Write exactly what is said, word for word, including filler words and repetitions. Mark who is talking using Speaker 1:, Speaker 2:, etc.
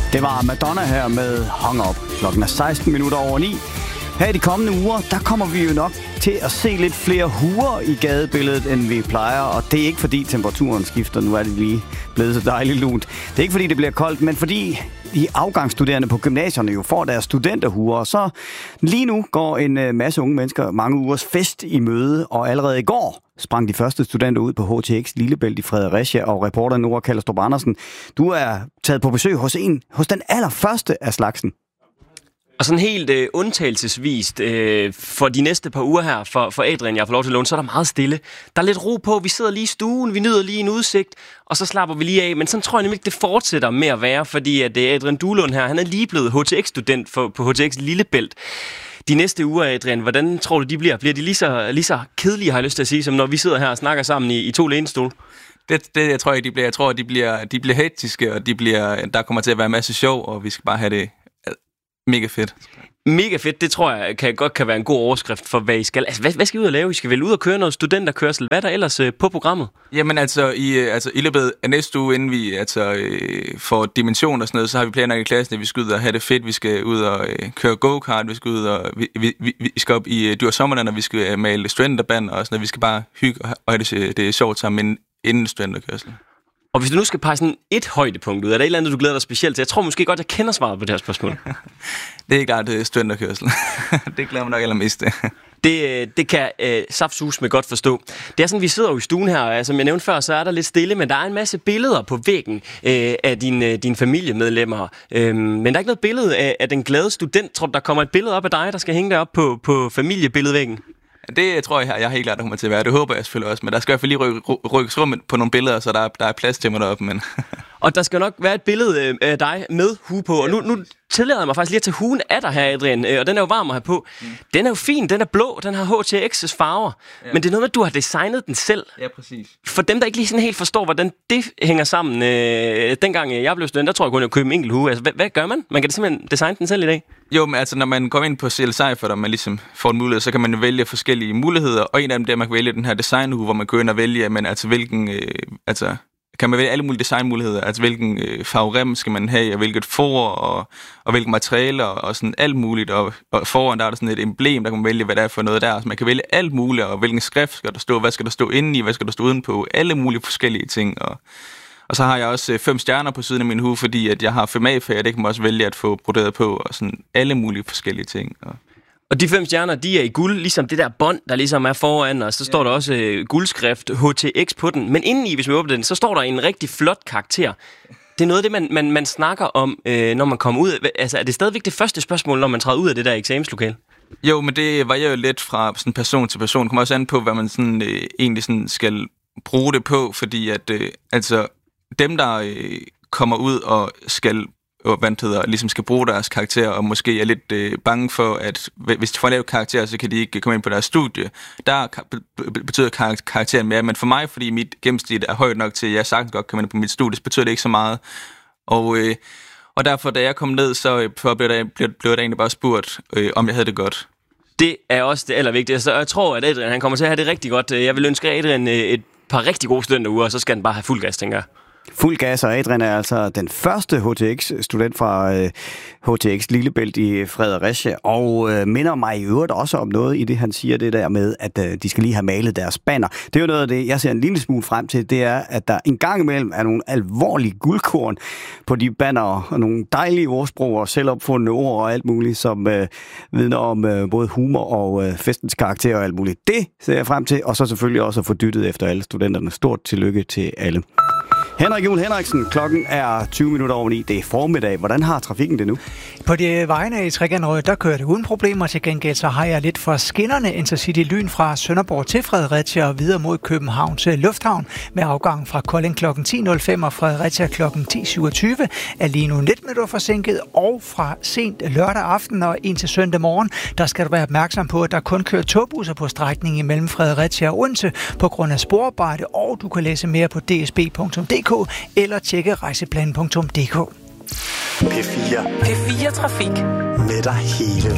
Speaker 1: Det var Madonna her med Hung Up. Klokken er seksten minutter over ni. Her i de kommende uger, der kommer vi jo nok til at se lidt flere huer i gadebilledet, end vi plejer. Og det er ikke fordi temperaturen skifter, nu er det lige blevet så dejligt lunt. Det er ikke fordi det bliver koldt, men fordi de afgangsstuderende på gymnasierne jo får deres studenterhuer. Og så lige nu går en masse unge mennesker mange ugers fest i møde, og allerede i går sprang de første studenter ud på H T X Lillebælt i Fredericia, og reporter Nora Kallestrup Andersen, du er taget på besøg hos en, hos den allerførste af slagsen.
Speaker 2: Og sådan helt øh, undtagelsesvist øh, for de næste par uger her, for, for Adrian, jeg får lov til at låne, så er der meget stille. Der er lidt ro på, vi sidder lige i stuen, vi nyder lige en udsigt, og så slapper vi lige af. Men sådan tror jeg nemlig ikke, det fortsætter med at være, fordi at Adrian Duelund her, han er lige blevet H T X-student for, på H T X Lillebælt. De næste uger, Adrian, hvordan tror du, de bliver? Bliver de lige så, lige så kedelige, har jeg lyst til at sige, som når vi sidder her og snakker sammen i, i to lænestol?
Speaker 3: Det, det jeg tror ikke, de bliver. Jeg tror, de bliver, de bliver hektiske, og de bliver, der kommer til at være en masse sjov, og vi skal bare have det mega fedt.
Speaker 2: Mega fedt, det tror jeg kan, godt kan være en god overskrift for, hvad I skal. Altså, hvad, hvad skal I ud og lave? I skal vel ud og køre noget studenterkørsel. Hvad er der ellers øh, på programmet? Jamen altså i, altså, i løbet af næste uge, inden vi altså, øh, får dimension og sådan noget, så har vi planer i klassen, at vi skal ud og have det fedt. Vi skal ud og øh, køre go-kart, vi skal ud og vi, vi, vi, vi skal op i Dyr Sommerland, og vi skal male studenterband og sådan noget. Vi skal bare hygge og have det, det er sjovt sammen inden studenterkørsel. Og hvis du nu skal pege sådan et højdepunkt ud, er der et eller andet, du glæder dig specielt til? Jeg tror måske godt, jeg kender svaret på det her spørgsmål. Det er helt klart uh, studenterkørsel. Det glæder mig nok allermest. Det, det kan uh, saftsus med godt forstå. Det er sådan, vi sidder jo i stuen her, og som jeg nævnte før, så er der lidt stille, men der er en masse billeder på væggen uh, af dine, dine familiemedlemmer. Uh, men der er ikke noget billede af, af den glade student. Tror du, der kommer et billede op af dig, der skal hænge derop på, på familiebilledvæggen? Det tror jeg, jeg er helt klart, der kommer til at være. Det håber jeg selvfølgelig også, men der skal i hvert fald lige rykke, rykkes rum på nogle billeder, så der er, der er plads til mig deroppe. Men og der skal nok være et billede af dig med hue på, og nu, nu tillader jeg mig faktisk lige at tage huen af dig her, Adrian, og den er jo varm at have på. Mm. Den er jo fin, den er blå, den har H T X's farver, ja. Men det er noget med, at du har designet den selv. Ja, præcis. For dem, der ikke lige sådan helt forstår, hvordan det hænger sammen. Øh, dengang jeg blev student, der tror jeg kun, at købe en enkelt hue. Altså, hvad, hvad gør man? Man kan simpelthen designe den selv i dag? Jo, men altså, når man går ind på C L Cypher, og man ligesom får en mulighed, så kan man vælge forskellige muligheder, og en af dem er, at man kan vælge den her designhue, hvor man går ind og vælger, men altså hvilken, øh, altså kan man vælge alle mulige designmuligheder, altså hvilken øh, farverem skal man have, og hvilket for, og, og hvilke materialer, og sådan alt muligt, og, og foran der er der sådan et emblem, der kan man vælge, hvad der er for noget der, så man kan vælge alt muligt, og hvilken skrift skal der stå, hvad skal der stå indeni, hvad skal der stå udenpå, alle mulige forskellige ting, og Og så har jeg også fem stjerner på siden af min hue, fordi at jeg har fem A-fag, og det kan man også vælge at få broderet på, og sådan alle mulige forskellige ting. Og, og de fem stjerner, de er i guld, ligesom det der bånd, der ligesom er foran, og så står ja. Der også uh, guldskrift H T X på den. Men indeni, hvis man åbner den, så står der en rigtig flot karakter. Det er noget af det, man, man, man snakker om, øh, når man kommer ud. Altså, er det stadigvæk det første spørgsmål, når man træder ud af det der eksamenslokale? Jo, men det varierer jo lidt fra sådan person til person. Det kommer også an på, hvad man sådan, øh, egentlig sådan skal bruge det på, fordi at, øh, altså, dem, der øh, kommer ud og skal, og hvad hedder, ligesom skal bruge deres karakter, og måske er lidt øh, bange for, at hvis de får lavet karakter, så kan de ikke komme ind på deres studie. Der betyder kar- karakteren mere, men for mig, fordi mit gennemsnit er højt nok til, at jeg sagtens godt kan komme ind på mit studie, så betyder det ikke så meget. Og, øh, og derfor, da jeg kom ned, så øh, blev, der, blev, blev der egentlig bare spurgt, øh, om jeg havde det godt. Det er også det allervigtigste. Jeg tror, at Adrian han kommer til at have det rigtig godt. Jeg vil ønske Adrian et par rigtig gode studenteruger, og så skal han bare have fuld gas, tænker jeg.
Speaker 1: Fuld gas, og Adrian er altså den første H T X-student fra øh, H T X Lillebælt i Fredericia, og øh, minder mig i øvrigt også om noget i det, han siger det der med, at øh, de skal lige have malet deres banner. Det er jo noget af det, jeg ser en lille smule frem til, det er, at der en gang imellem er nogle alvorlige guldkorn på de banner, og nogle dejlige ordsprog og selvopfundne ord og alt muligt, som øh, vidner om øh, både humor og øh, festens karakter og alt muligt. Det ser jeg frem til, og så selvfølgelig også at få dyttet efter alle studenterne. Stort tillykke til alle. Henrik Juhl Henriksen, klokken er tyve minutter over ni. Det er formiddag. Hvordan har trafikken det nu?
Speaker 4: På de vejene i Trekantrød, der kører det uden problemer. Til gengæld så har jeg lidt for skinnerne Intercity Lyn fra Sønderborg til Fredericia og videre mod Københavns Lufthavn med afgang fra Kolding klokken ti nul fem og Fredericia klokken ti syvogtyve er lige nu nitten minutter forsinket, og fra sent lørdag aften og ind til søndag morgen, der skal du være opmærksom på, at der kun kører togbusser på strækningen mellem Fredericia og Odense på grund af sporarbejde, og du kan læse mere på d s b punktum d k eller tjekke rejseplan punktum d k.
Speaker 5: P fire.
Speaker 6: P fire Trafik.
Speaker 5: Med dig hele